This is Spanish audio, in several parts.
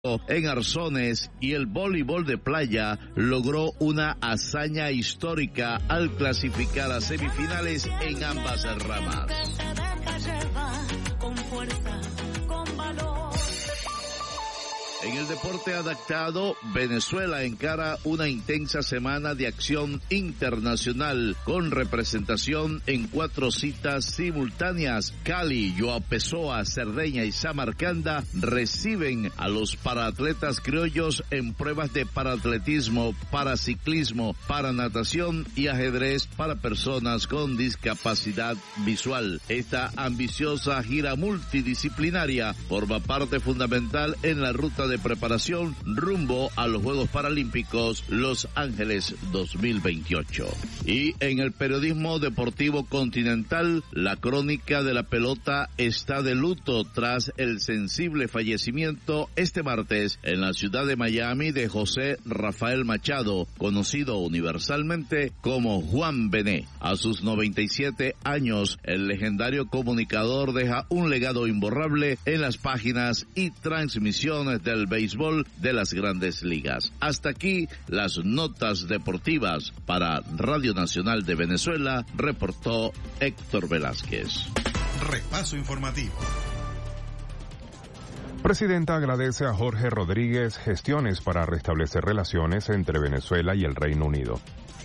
en arzones y el voleibol de playa logró una hazaña histórica al clasificar a semifinales en ambas ramas. En el deporte adaptado, Venezuela encara una intensa semana de acción internacional con representación en 4 citas simultáneas. Cali, Joao Pessoa, Cerdeña y Samarcanda reciben a los paraatletas criollos en pruebas de paraatletismo, paraciclismo, paranatación y ajedrez para personas con discapacidad visual. Esta ambiciosa gira multidisciplinaria forma parte fundamental en la ruta de preparación rumbo a los Juegos Paralímpicos Los Ángeles 2028. Y en el periodismo deportivo continental, la crónica de la pelota está de luto tras el sensible fallecimiento este martes en la ciudad de Miami de José Rafael Machado, conocido universalmente como Juan Bené. A sus 97 años, el legendario comunicador deja un legado imborrable en las páginas y transmisiones del béisbol de las Grandes Ligas. Hasta aquí las notas deportivas. Para Radio Nacional de Venezuela, reportó Héctor Velázquez. Repaso informativo. Presidenta agradece a Jorge Rodríguez gestiones para restablecer relaciones entre Venezuela y el Reino Unido.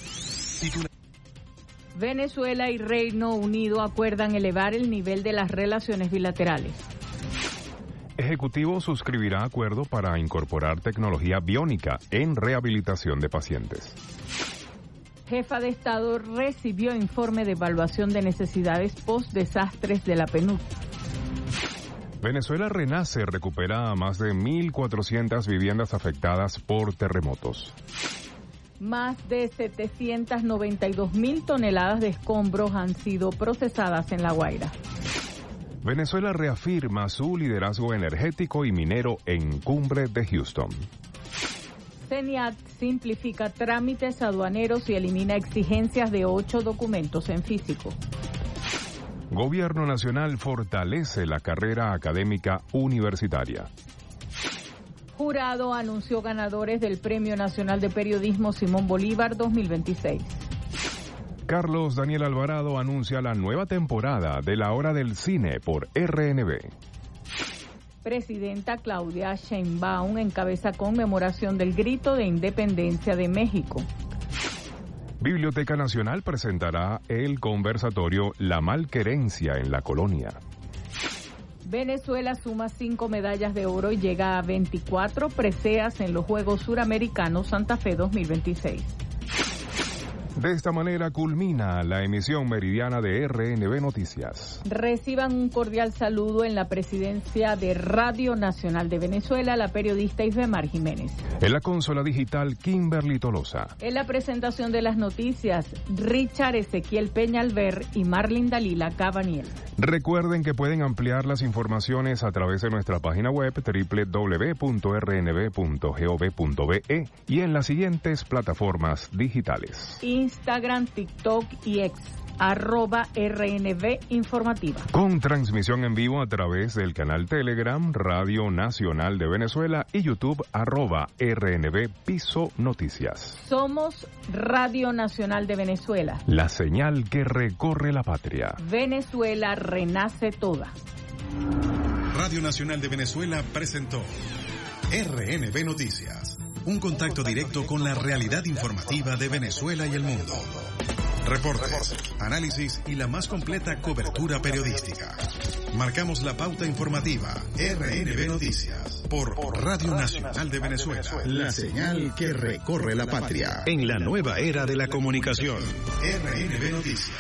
Venezuela y Reino Unido acuerdan elevar el nivel de las relaciones bilaterales. Ejecutivo suscribirá acuerdo para incorporar tecnología biónica en rehabilitación de pacientes. Jefa de Estado recibió informe de evaluación de necesidades post-desastres de la PNUD. Venezuela renace, recupera a más de 1.400 viviendas afectadas por terremotos. Más de 792.000 toneladas de escombros han sido procesadas en La Guaira. Venezuela reafirma su liderazgo energético y minero en Cumbre de Houston. CENIAT simplifica trámites aduaneros y elimina exigencias de 8 documentos en físico. Gobierno Nacional fortalece la carrera académica universitaria. Jurado anunció ganadores del Premio Nacional de Periodismo Simón Bolívar 2026. Carlos Daniel Alvarado anuncia la nueva temporada de La Hora del Cine por RNB. Presidenta Claudia Sheinbaum encabeza conmemoración del Grito de Independencia de México. Biblioteca Nacional presentará el conversatorio La Malquerencia en la Colonia. Venezuela suma 5 medallas de oro y llega a 24 preseas en los Juegos Suramericanos Santa Fe 2026. De esta manera culmina la emisión meridiana de RNB Noticias. Reciban un cordial saludo en la presidencia de Radio Nacional de Venezuela, la periodista Isbemar Jiménez. En la consola digital, Kimberly Tolosa. En la presentación de las noticias, Richard Ezequiel Peñalver y Marlin Dalila Cabaniel. Recuerden que pueden ampliar las informaciones a través de nuestra página web www.rnb.gov.be y en las siguientes plataformas digitales: Instagram, TikTok y X, @RNB Informativa. Con transmisión en vivo a través del canal Telegram, Radio Nacional de Venezuela y YouTube, @RNB Piso Noticias. Somos Radio Nacional de Venezuela. La señal que recorre la patria. Venezuela renace toda. Radio Nacional de Venezuela presentó RNB Noticias. Un contacto directo con la realidad informativa de Venezuela y el mundo. Reportes, análisis y la más completa cobertura periodística. Marcamos la pauta informativa. RNB Noticias por Radio Nacional de Venezuela. La señal que recorre la patria. En la nueva era de la comunicación. RNB Noticias.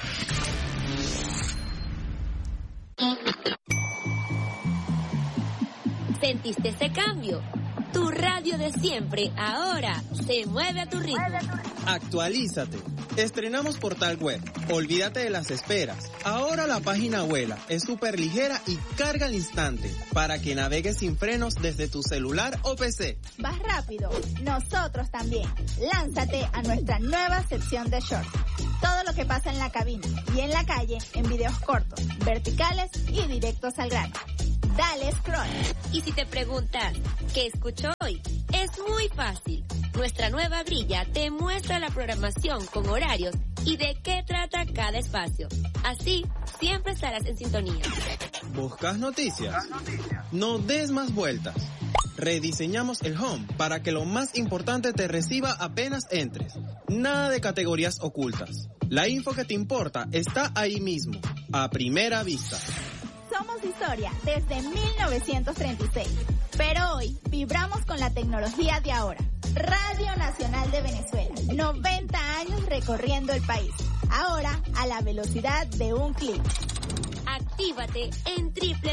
¿Sentiste ese cambio? Tu radio de siempre ahora se mueve a tu ritmo. Actualízate. Estrenamos portal web. Olvídate de las esperas. Ahora la página vuela, es súper ligera y carga al instante para que navegues sin frenos desde tu celular o PC. ¿Vas rápido? Nosotros también. Lánzate a nuestra nueva sección de shorts. Todo lo que pasa en la cabina y en la calle en videos cortos, verticales y directos al grano. dale scroll. Y si te preguntas, ¿qué escucho hoy? Es muy fácil. Nuestra nueva grilla te muestra la programación con horarios y de qué trata cada espacio. Así, siempre estarás en sintonía. ¿Buscas noticias? No des más vueltas. Rediseñamos el home para que lo más importante te reciba apenas entres. Nada de categorías ocultas. La info que te importa está ahí mismo, a primera vista. Somos historia desde 1936, pero hoy vibramos con la tecnología de ahora. Radio Nacional de Venezuela, 90 años recorriendo el país, ahora a la velocidad de un clic. Actívate en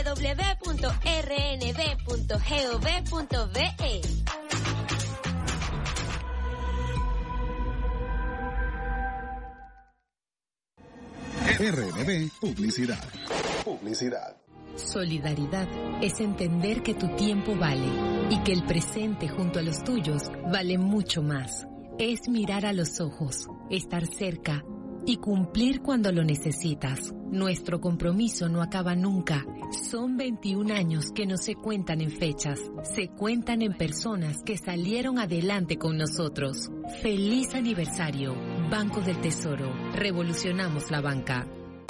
www.rnb.gov.be. RNB Publicidad. Solidaridad es entender que tu tiempo vale y que el presente junto a los tuyos vale mucho más. Es mirar a los ojos, estar cerca y cumplir cuando lo necesitas. Nuestro compromiso no acaba nunca. Son 21 años que no se cuentan en fechas, se cuentan en personas que salieron adelante con nosotros. ¡Feliz aniversario! Banco del Tesoro. Revolucionamos la banca.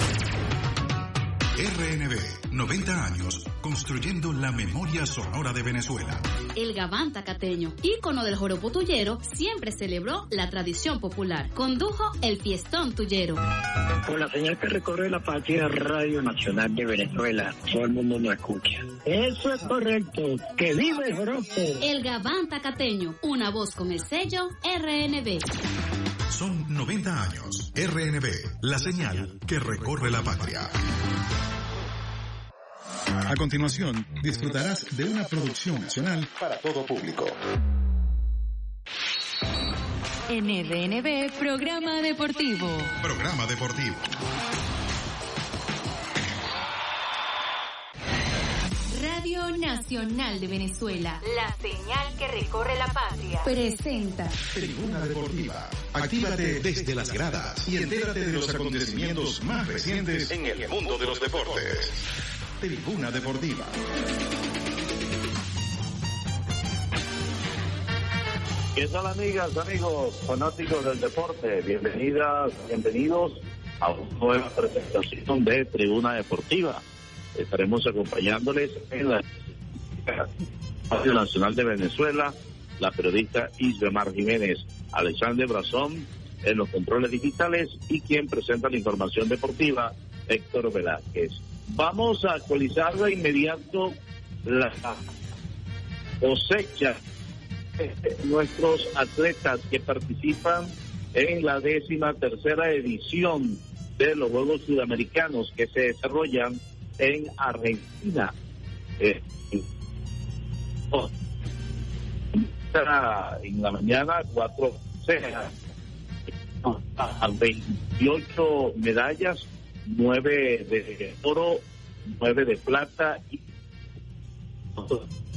RNB, 90 años, construyendo la memoria sonora de Venezuela. El Gabán Tacateño, ícono del joropo tuyero, siempre celebró la tradición popular. Condujo el fiestón tuyero. Con la señal que recorre la patria, Radio Nacional de Venezuela, todo el mundo nos escucha. Eso es correcto, que vive el joropo. El Gabán Tacateño, una voz con el sello RNB. Son 90 años. RNB, la señal que recorre la patria. A continuación, disfrutarás de una producción nacional para todo público. NDNB, Programa Deportivo. Programa Deportivo. Radio Nacional de Venezuela. La señal que recorre la patria. Presenta Tribuna Deportiva. Actívate desde las gradas y entérate de los acontecimientos más recientes en el mundo de los deportes. Tribuna Deportiva. ¿Qué tal, amigas, amigos, fanáticos del deporte? Bienvenidas, bienvenidos a una nueva presentación de Tribuna Deportiva. Estaremos acompañándoles en la Radio Nacional de Venezuela, la periodista Isbemar Jiménez, Alexander Brazón en los controles digitales y quien presenta la información deportiva, Héctor Velázquez. Vamos a actualizar de inmediato la cosecha de nuestros atletas que participan en la 13ª edición de los Juegos Sudamericanos que se desarrollan en Argentina. En la mañana 4 a 28 medallas, 9 de oro, 9 de plata y